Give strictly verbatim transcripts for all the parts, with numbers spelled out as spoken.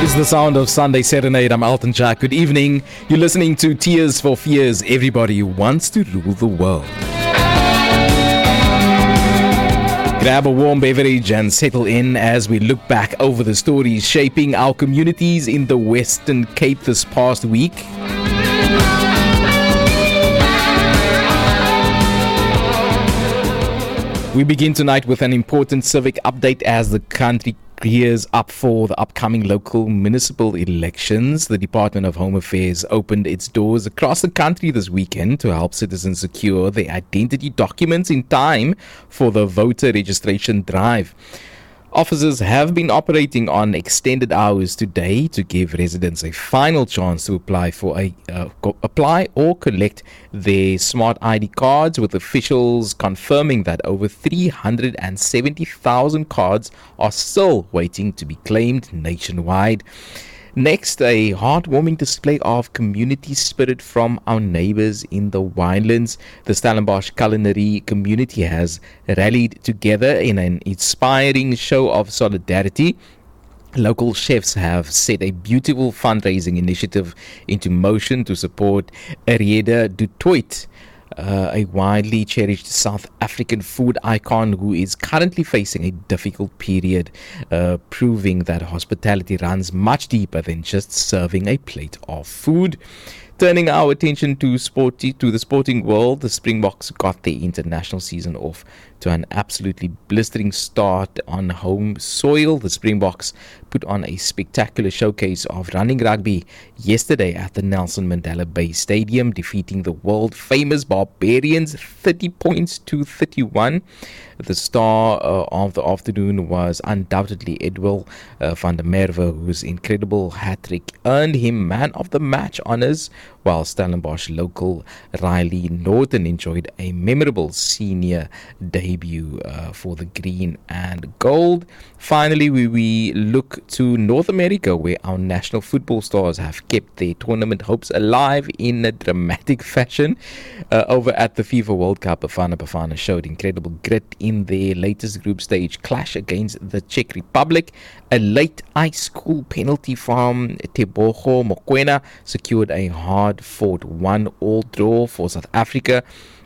is the sound of Sunday Serenade. I'm Alton Jack. Good evening. You're listening to Tears for Fears. Everybody wants to rule the world. Grab a warm beverage and settle in as we look back over the stories shaping our communities in the Western Cape this past week. We begin tonight with an important civic update as the country gears up for the upcoming local municipal elections. The Department of Home Affairs opened its doors across the country this weekend to help citizens secure their identity documents in time for the voter registration drive. Officers have been operating on extended hours today to give residents a final chance to apply for a uh, co- apply or collect their smart I D cards, with officials confirming that over three hundred seventy thousand cards are still waiting to be claimed nationwide. Next, a heartwarming display of community spirit from our neighbors in the Winelands. The Stellenbosch culinary community has rallied together in an inspiring show of solidarity. Local chefs have set a beautiful fundraising initiative into motion to support Arieda du Toit, Uh, a widely cherished South African food icon who is currently facing a difficult period, uh, proving that hospitality runs much deeper than just serving a plate of food. Turning our attention to sporty to the sporting world, the Springboks got their international season off to an absolutely blistering start on home soil. The Springboks put on a spectacular showcase of running rugby yesterday at the Nelson Mandela Bay Stadium, defeating the world-famous Barbarians thirty points to thirty-one. The star uh, of the afternoon was undoubtedly Edwil uh, van der Merwe, whose incredible hat-trick earned him man of the match honours, while Stellenbosch local Riley Norton enjoyed a memorable senior debut uh, for the green and gold. Finally, we, we look to North America, where our national football stars have kept their tournament hopes alive in a dramatic fashion. Uh, over at the FIFA World Cup, Bafana Bafana showed incredible grit in their latest group stage clash against the Czech Republic. A late high school penalty from Tebogo Mokoena secured a hard-fought one-all draw for South Africa,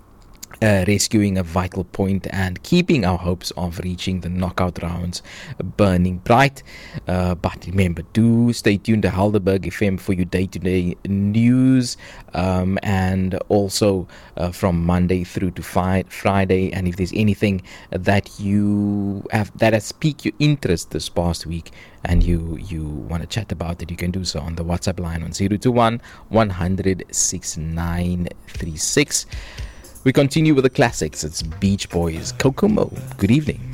Uh, rescuing a vital point and keeping our hopes of reaching the knockout rounds burning bright. Uh, but remember, do stay tuned to Helderberg F M for your day-to-day news, um, and also uh, from Monday through to fi- Friday. And if there's anything that you have that has piqued your interest this past week and you you want to chat about it, you can do so on the WhatsApp line on zero two one, one hundred, six nine three six. We continue with the classics. It's Beach Boys, Kokomo. Good evening.